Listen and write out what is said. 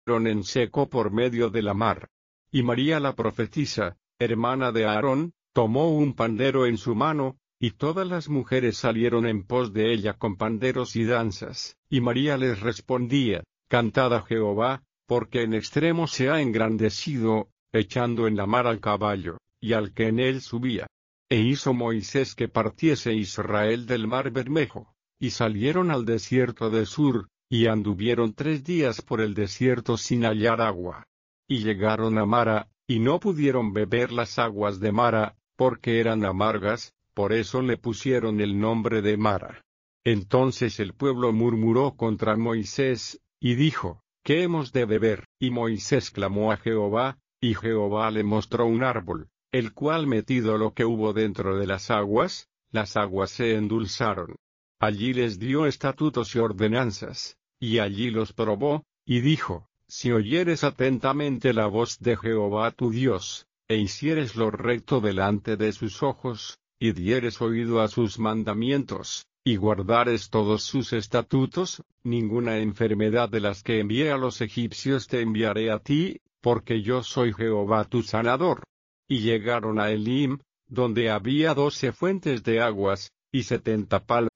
en seco por medio de la mar. Y María la profetisa, hermana de Aarón, tomó un pandero en su mano, y todas las mujeres salieron en pos de ella con panderos y danzas. Y María les respondía: Cantad a Jehová, porque en extremo se ha engrandecido, echando en la mar al caballo, y al que en él subía. E hizo Moisés que partiese Israel del mar Bermejo, y salieron al desierto de Sur, y anduvieron 3 días por el desierto sin hallar agua. Y llegaron a Mara, y no pudieron beber las aguas de Mara, porque eran amargas, por eso le pusieron el nombre de Mara. Entonces el pueblo murmuró contra Moisés, y dijo: ¿Qué hemos de beber? Y Moisés clamó a Jehová, y Jehová le mostró un árbol, el cual metido lo que hubo dentro de las aguas se endulzaron. Allí les dio estatutos y ordenanzas, y allí los probó, y dijo: Si oyeres atentamente la voz de Jehová tu Dios, e hicieres lo recto delante de sus ojos, y dieres oído a sus mandamientos, y guardares todos sus estatutos, ninguna enfermedad de las que envié a los egipcios te enviaré a ti, porque yo soy Jehová tu sanador. Y llegaron a Elim, donde había 12 fuentes de aguas, y 70 palmas